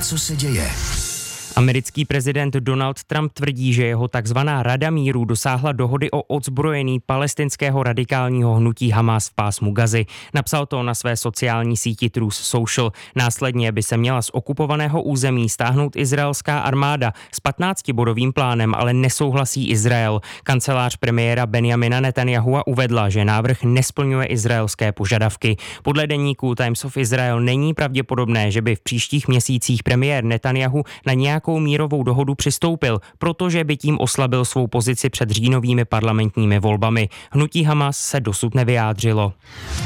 co se děje. Americký prezident Donald Trump tvrdí, že jeho takzvaná Rada míru dosáhla dohody o odzbrojení palestinského radikálního hnutí Hamas v pásmu Gazy. Napsal to na své sociální síti Truth Social. Následně by se měla z okupovaného území stáhnout izraelská armáda s 15-bodovým plánem, ale nesouhlasí Izrael. Kancelář premiéra Benjamina Netanyahua uvedla, že návrh nesplňuje izraelské požadavky. Podle deníku Times of Israel není pravděpodobné, že by v příštích měsících premiér Netanyahu na nějakou mírovou dohodu přistoupil, protože by tím oslabil svou pozici před říjnovými parlamentními volbami. Hnutí Hamas se dosud nevyjádřilo.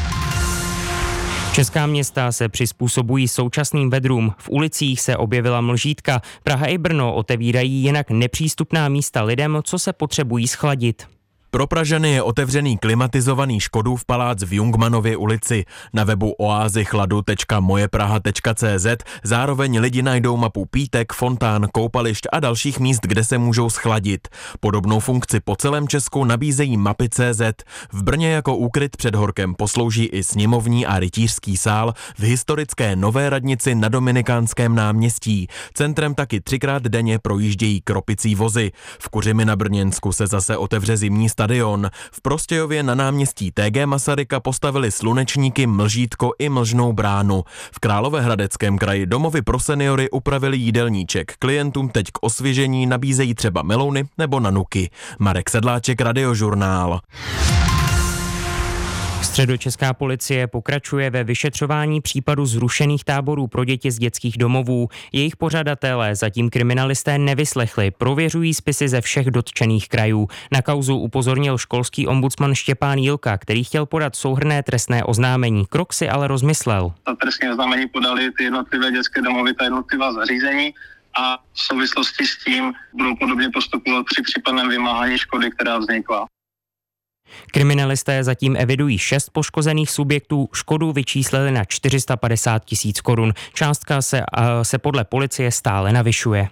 Česká města se přizpůsobují současným vedrům. V ulicích se objevila mlžítka. Praha i Brno otevírají jinak nepřístupná místa lidem, co se potřebují schladit. Pro Pražany je otevřený klimatizovaný Škodův palác v Jungmannově ulici. Na webu oazychladu.mojepraha.cz zároveň lidi najdou mapu pítek, fontán, koupališť a dalších míst, kde se můžou schladit. Podobnou funkci po celém Česku nabízejí mapy.cz. V Brně jako úkryt před horkem poslouží i sněmovní a rytířský sál v historické Nové radnici na Dominikánském náměstí. Centrem taky 3krát denně projíždějí kropicí vozy. V Kuřimi na Brněnsku se zase otevře zimní stadion. V Prostějově na náměstí TG Masaryka postavili slunečníky, mlžítko i mlžnou bránu. V Královéhradeckém kraji domovy pro seniory upravili jídelníček. Klientům teď k osvěžení nabízejí třeba melouny nebo nanuky. Marek Sedláček, Radiožurnál. Středočeská policie pokračuje ve vyšetřování případu zrušených táborů pro děti z dětských domovů. Jejich pořadatelé zatím kriminalisté nevyslechli, prověřují spisy ze všech dotčených krajů. Na kauzu upozornil školský ombudsman Štěpán Jilka, který chtěl podat souhrnné trestné oznámení. Krok si ale rozmyslel. Ta trestní oznámení podali ty jednotlivé dětské domovy, ta jednotlivá zařízení a v souvislosti s tím budou podobně postupovat při případném vymáhání škody, která vznikla. Kriminalisté zatím evidují 6 poškozených subjektů, škodu vyčíslili na 450 000 korun. Částka se podle policie stále navyšuje.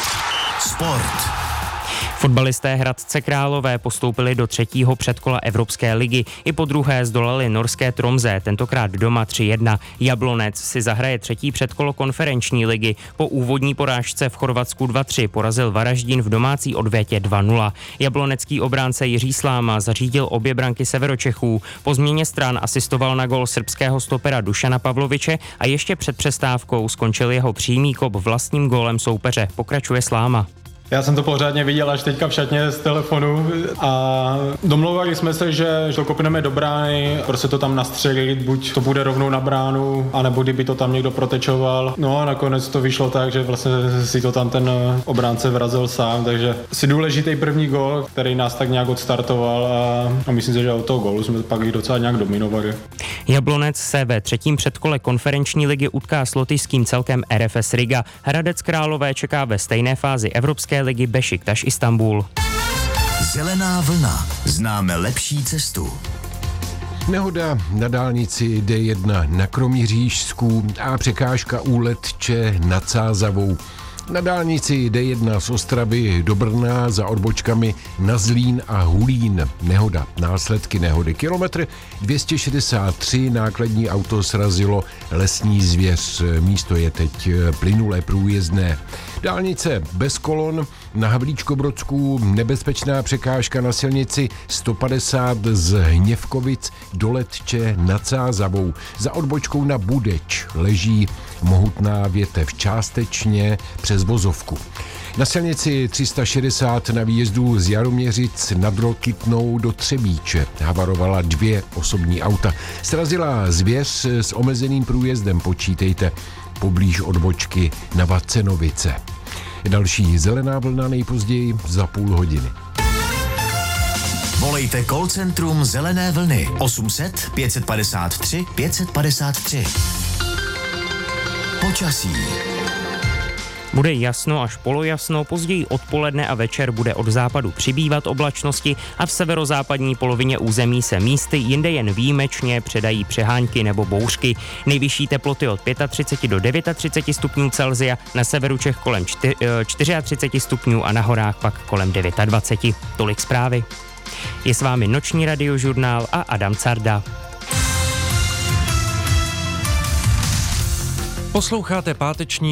Sport. Fotbalisté Hradce Králové postoupili do 3. předkola Evropské ligy. I po druhé zdolali norské Tromsø, tentokrát doma 3-1. Jablonec si zahraje 3. předkolo konferenční ligy. Po úvodní porážce v Chorvatsku 2-3 porazil Varaždin v domácí odvětě 2-0. Jablonecký obránce Jiří Sláma zařídil obě branky Severočechů. Po změně stran asistoval na gól srbského stopera Dušana Pavloviče a ještě před přestávkou skončil jeho přímý kop vlastním gólem soupeře. Pokračuje Sláma. Já jsem to pořádně viděl až teďka v šatně z telefonu a domlouvali jsme se, že to kopneme do brány, prostě to tam nastřelit, buď to bude rovnou na bránu, anebo kdyby to tam někdo protečoval. No a nakonec to vyšlo tak, že vlastně si to tam ten obránce vrazil sám, takže si důležitý první gól, který nás tak nějak odstartoval a myslím si, že od toho gólu jsme pak docela nějak dominovali. Jablonec se ve 3. předkole konferenční ligy utká s lotyšským celkem RFS Riga. Hradec Králové čeká ve stejné fázi Evropské ligy Bešiktaš Istanbul. Zelená vlna. Známe lepší cestu. Nehoda na dálnici D1 na Kroměřížsku a překážka u Letče nad Sázavou. Na dálnici D1 z Ostravy do Brna za odbočkami na Zlín a Hulín. Nehoda, následky nehody. Kilometr 263, nákladní auto srazilo lesní zvěř. Místo je teď plynule průjezdné. Dálnice bez kolon na Havlíčkobrodsku, nebezpečná překážka na silnici 150 z Hněvkovic do Letče nad Sázavou. Za odbočkou na Budeč leží mohutná větev částečně přes vozovku. Na silnici 360 na výjezdu z Jaroměřic nad Rokytnou do Třebíče havarovala 2 osobní auta. Srazila zvěř s omezeným průjezdem, počítejte, poblíž odbočky na Vacenovice. Další zelená vlna nejpozději za půl hodiny. Volejte call centrum Zelené vlny 800 553 553. Počasí. Bude jasno až polojasno, později odpoledne a večer bude od západu přibývat oblačnosti a v severozápadní polovině území se místy jinde jen výjimečně předají přehánky nebo bouřky. Nejvyšší teploty od 35 do 39 stupňů Celsia, na severu Čech kolem 34 stupňů a na horách pak kolem 29. Tolik zprávy. Je s vámi noční radiožurnál a Adam Carda. Posloucháte páteční